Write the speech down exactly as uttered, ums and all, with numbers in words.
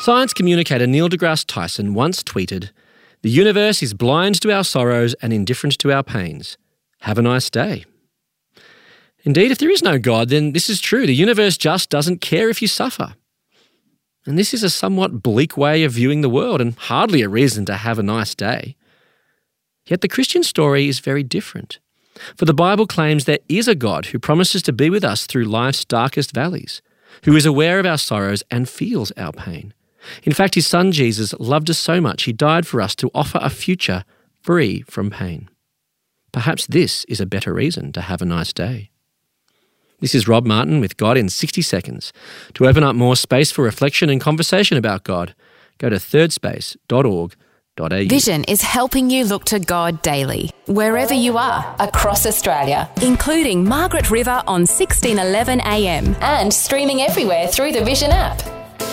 Science communicator Neil deGrasse Tyson once tweeted, "The universe is blind to our sorrows and indifferent to our pains. Have a nice day." Indeed, if there is no God, then this is true. The universe just doesn't care if you suffer. And this is a somewhat bleak way of viewing the world and hardly a reason to have a nice day. Yet the Christian story is very different. For the Bible claims there is a God who promises to be with us through life's darkest valleys, who is aware of our sorrows and feels our pain. In fact, his son Jesus loved us so much he died for us to offer a future free from pain. Perhaps this is a better reason to have a nice day. This is Rob Martin with God in sixty seconds. To open up more space for reflection and conversation about God, go to third space dot org dot a u. Vision is helping you look to God daily, wherever you are, across Australia, including Margaret River on sixteen eleven A M and streaming everywhere through the Vision app.